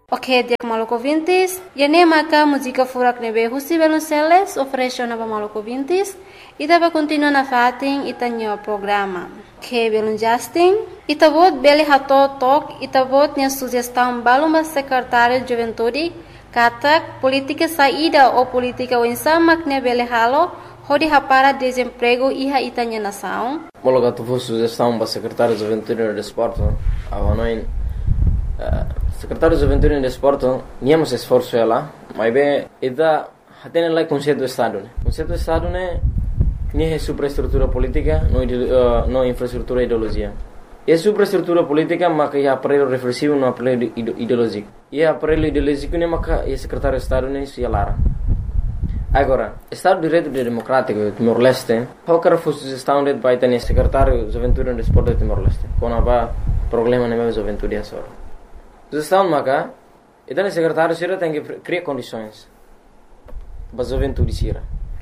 Ok, dia Maluco Vintes. E nem maca música furak nebe husi Belunceles oferece na Maluco Vintes. E dava continua na fatin itanyo programa. Que Belun Justin. Itavot beli hato tok. Itavot nia sugestão baluma secretário de Juventude. Katak política saída ou política winsamak ne beli halo. Hodi hapara desemprego iha itanya nação. Mologa tu foi sugestão para secretário de Juventude e Desporto. Avanoin secretário de Juventude e Desporto, niamos esforço ela, mas bem, ida hatene lá conceito do Estado, né? Conceito do Estado né, nem é superestrutura política, não infraestrutura ideologia. É superestrutura política, mas é aparelho reflexivo, não aparelho ideológico. E aparelho ideológico né, mas é secretário de Estado né, se alara. Agora, Estado de Direito Democrático Timor-Leste, qualquer sugestão de vai ter secretário de Juventude e Desporto de Timor-Leste, quando há problema na minha juventude é só. Sugestão maka, então o secretário Sira tem que criar condições para a juventude Sira.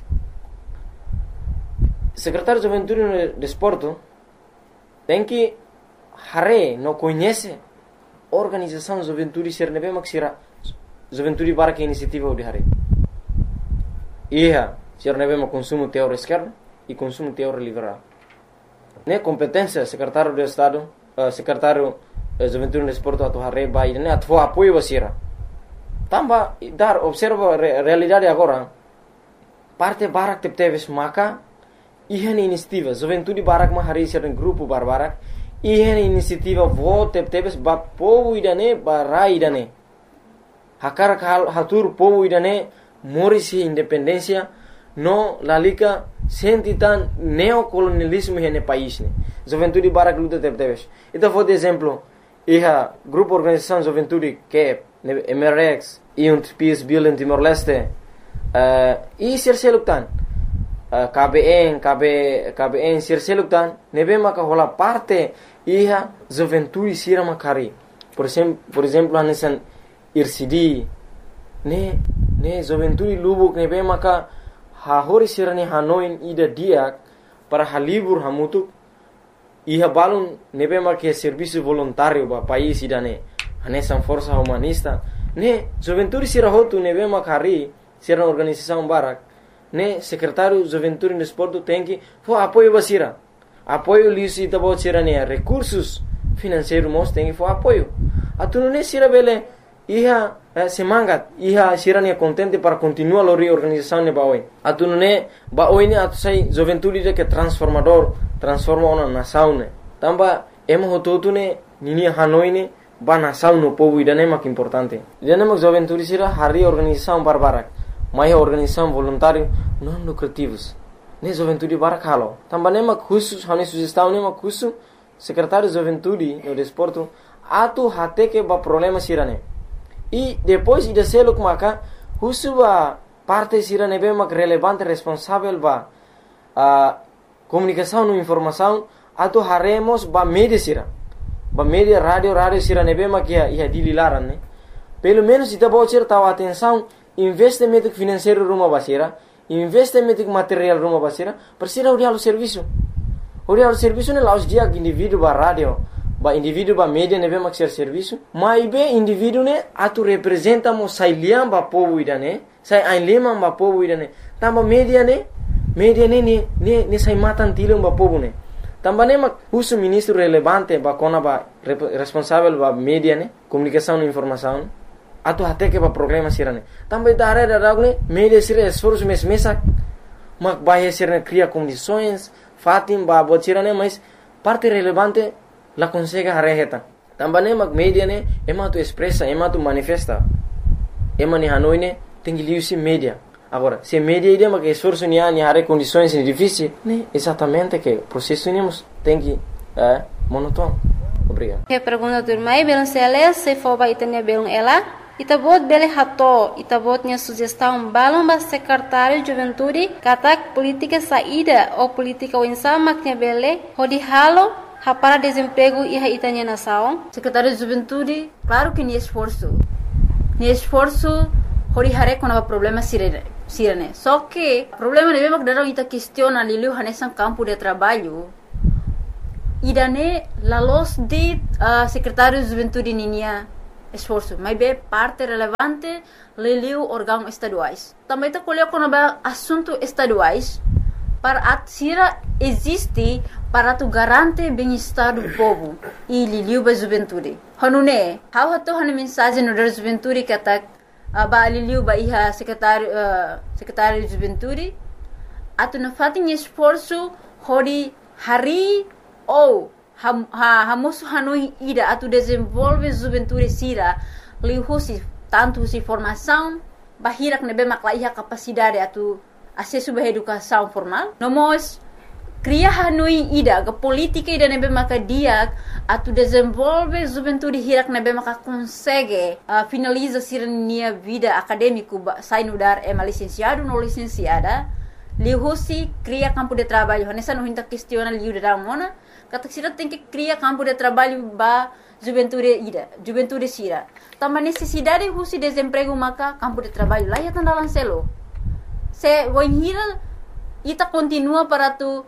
Secretário de Juventude e Desporto tem que não conhece a organização de juventude Sira, não é mesmo que Sira juventude para que iniciativa de Hare. Sira não é mesmo consumo teórico esquerdo e consumo teórico liberal. Né competência secretário do Estado, secretário Juventude e Desporto atau hareba ini atau apoio basira. Tambah dar observa a realidade agora. Parte barak tepteves maka ihan inisiativa Juventude barak ma hari sir grupo barbarak ihan inisiativa vo tepteves ba povo idane ba idane. Hakar hatur povo idane morisi independência no lalika sentitan neocolonialismo hene país ne. Juventude barak luta tepteves. Então vou de exemplo grupo organização Juventude que é MRX e peace building Timor-Leste e Sirseluktan KBN Sirseluktan nebe maka hola parte Juventude Sira Makari por exemplo hanesan IRCD ne Juventude Lubuk nebe maka hahori Sira ne Hanoi ida dia para halibur hamutuk balun nebe marque serviço voluntário ba país idane hanesan força humanista ne Juventude Sira hotu nebe makari sira organização barak ne secretário Juventude e Desporto tem que apoio basira apoio lisi tabo sira ne recursos financeiros mos tem que apoio atunu ne sira bele semangat sira ne contente para continuar lori organização ne baoi atunu ne baoi ne atu sai Juventude de que transforma uma nação ne tamba emo hototu ne nini Hanoi ne ba nação no povo idane mak importante idane mak Juventude sira hari organização barbarak mai organização voluntário não lucrativos ne Juventude barak halo tamba ne mak khusus hane sugestão ne mak khusus secretário de Juventude no Desporto atu hate que ba problema sira ne e depois ida seluk maka khusus ba parte sira ne be mak relevante responsável ba comunicação e informação atau haremos ba media sira ba media radio sira nebe makia ia dililaran ne pelo menos ita bocir tahu atenção investimento financeiro rumah basira investimento material rumah basira persira urialo serviço ne laus dia indivíduo ba radio ba indivíduo ba media nebe maksir serviço mai be indivíduo ne atu representa mo sai liam ba povo idane sai ainleman ba povo idane tamba media ne sai matan tilung ba povo ne também mak uso ministro relevante ba kona ba responsável ba media ne comunicação e informação atu até que ba problema sirane também dare ne media sira esforço mesa mak ba sirane cria condições fatim ba botirane mas parte relevante la consegue hareheta também mak media ne ema tu expressa ema tu manifesta ema ni Hanoi ne tem que liusi media. Agora, se media ideia que esforço ni há condições difíceis, né? Exatamente que o processo tem que monótono. Obrigado. Que pergunta do mai Belunceles se for ba itanya belung ela, itabot bele hato, itabot nya sugestão balong ba secretário de Juventude, katak política saída ou política winsama nya bele, hodi halo para desemprego iha itanya nação. Secretário de Juventude, claro que ni esforço hori hare com problema sirene. Só que problema de mesmo que daram ita questiona lilu hanesan campo de trabalho. Idane la los de secretário de Juventude ninia esforço, mas é parte relevante leliu órgãos estaduais. Também está colhendo com assuntos estaduais para sira existe para tu garante bem-estar do povo e leliu ba juventude. Hanune, how hato han mensagem no da juventude que tá ba leliu ba iha secretário de juventude atu na fatin esforço hori hari ou hamosu hanoi ida atu desenvolve juventude sira lihusi tanto si formação bahirak nebe maklaiha capacidade atu acesso ba educação formal nomos cria hanoi ida ga política ida nebe maka dia atu desenvolve juventude hirak nebe maka consegue finaliza sira nia vida acadêmico sai no dar licenciado no licenciada lihusi cria campo de trabalho nessa não hinta questiona liu de ramona kata sira tem que criar campo de trabalho ba juventude sira também necessidade husi desemprego maka campo de trabalho lá ya tanda lancelo se voinhira ita continua para tu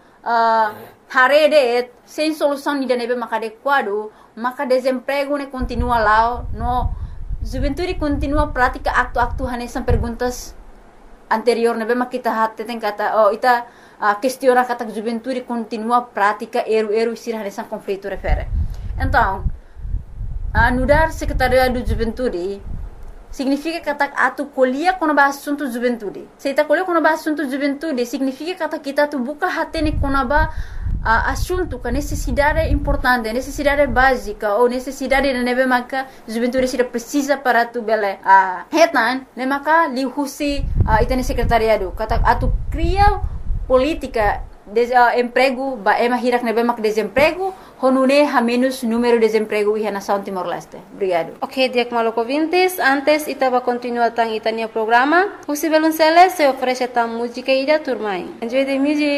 harede sem solução ni nebe maka adequado maka desemprego ne continua lá no juventude continua prática acto hanesan perguntas anterior nebe makita hatte tem kata ita questiona kata juventude continua prática eru sira hanesan conflito refere então anudar secretaria do juventude significa kata atu colhia quando ba assunto juventude se ita colhia quando ba assunto juventude significa kata kita tu buka hatene quando ba assunto com necessidade importante, necessidade básica ou necessidade de nebe maka juventude sira precisa para tu bele hetan ne maka lihusi itane secretariado kata atu cria política emprego ba hirak nebe maka desemprego honune ha menos número de desemprego e nação Timor-Leste. Obrigado. Ok, Diak Maloko Vintes, antes itava continua tang itania programa. Husi Belunceles se oferece tam música ida turmai. Enjoy the music.